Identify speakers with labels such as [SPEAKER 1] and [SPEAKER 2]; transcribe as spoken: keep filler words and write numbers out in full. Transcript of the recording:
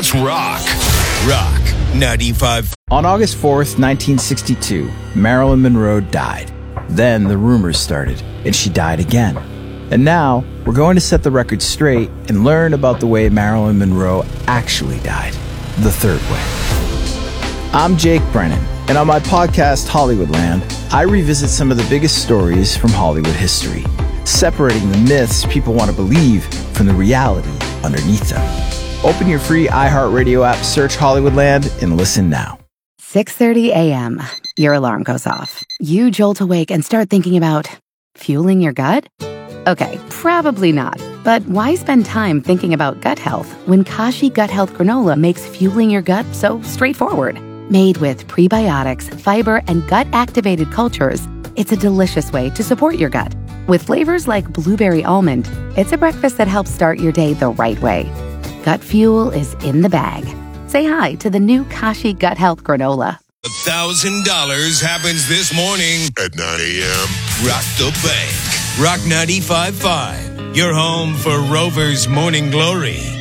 [SPEAKER 1] Let's rock. Rock ninety-five.
[SPEAKER 2] On August fourth, nineteen sixty-two, Marilyn Monroe died. Then the rumors started, and she died again. And now, we're going to set the record straight and learn about the way Marilyn Monroe actually died. The third way. I'm Jake Brennan, and on my podcast, Hollywoodland, I revisit some of the biggest stories from Hollywood history, separating the myths people want to believe from the reality underneath them. Open your free iHeartRadio app, search Hollywoodland, and listen now.
[SPEAKER 3] six thirty a.m. Your alarm goes off. You jolt awake and start thinking about fueling your gut? Okay, probably not. But why spend time thinking about gut health when Kashi Gut Health Granola makes fueling your gut so straightforward? Made with prebiotics, fiber, and gut-activated cultures, it's a delicious way to support your gut. With flavors like blueberry almond, it's a breakfast that helps start your day the right way. Gut fuel is in the bag. Say hi to the new Kashi Gut Health Granola.
[SPEAKER 1] A thousand dollars happens this morning at nine a.m. Rock the Bank. Rock ninety-five point five. Your home for Rover's Morning Glory.